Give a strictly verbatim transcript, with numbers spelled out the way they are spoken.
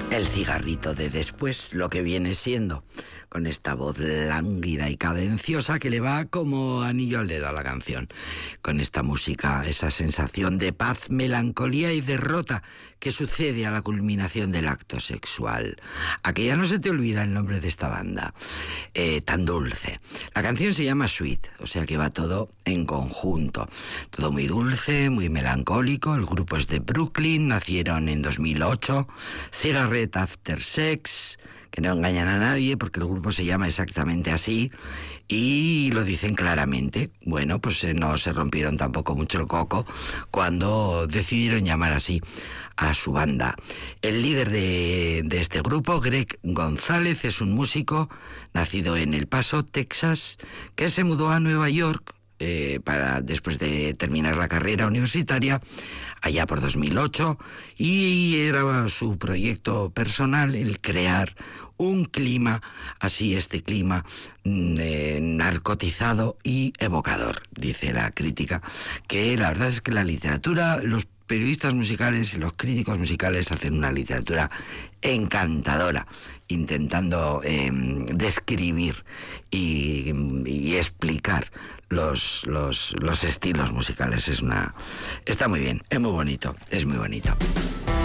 El cigarrito de después, lo que viene siendo, con esta voz lánguida y cadenciosa que le va como anillo al dedo a la canción. Con esta música, esa sensación de paz, melancolía y derrota que sucede a la culminación del acto sexual. A que ya no se te olvida el nombre de esta banda, eh, tan dulce. La canción se llama Sweet, o sea que va todo en conjunto. Todo muy dulce, muy melancólico. El grupo es de Brooklyn, nacieron en dos mil ocho. Cigarette After Sex, que no engañan a nadie porque el grupo se llama exactamente así y lo dicen claramente. Bueno, pues eh, no se rompieron tampoco mucho el coco cuando decidieron llamar así a su banda. El líder de, de este grupo, Greg González, es un músico nacido en El Paso, Texas, que se mudó a Nueva York Eh, para después de terminar la carrera universitaria allá por dos mil ocho, y era su proyecto personal el crear un clima, así este clima eh, narcotizado y evocador. Dice la crítica que la verdad es que la literatura, los periodistas musicales y los críticos musicales hacen una literatura encantadora, intentando eh, describir y, y explicar los, los, los estilos musicales. Es una, está muy bien, es muy bonito, es muy bonito.